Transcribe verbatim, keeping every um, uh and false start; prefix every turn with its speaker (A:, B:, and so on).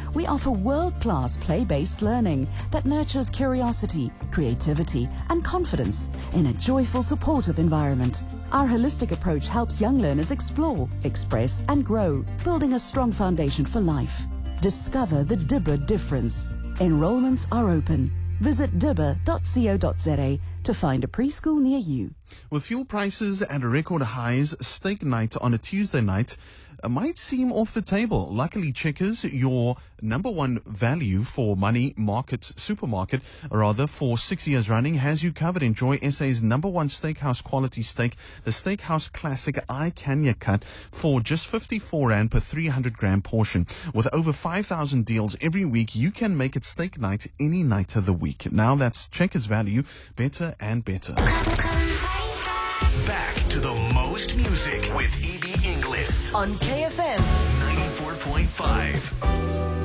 A: we offer world-class play-based learning that nurtures curiosity, creativity, and confidence in a joyful, supportive environment. Our holistic approach helps young learners explore, express, and grow, building a strong foundation for life. Discover the Dibber difference. Enrollments are open. Visit dibber dot co dot za to find a preschool near you.
B: With fuel prices at record highs, steak night on a Tuesday night uh, might seem off the table. Luckily, Checkers, your number one value for money market supermarket, rather for six years running, has you covered. Enjoy S A's number one steakhouse quality steak, the Steakhouse Classic I Kenya Cut, for just fifty-four rand per three hundred gram portion. With over five thousand deals every week, you can make it steak night any night of the week. Now that's Checkers value, better and better.
C: Back to the most music with E B Inglis
D: on K F M
C: ninety-four point five.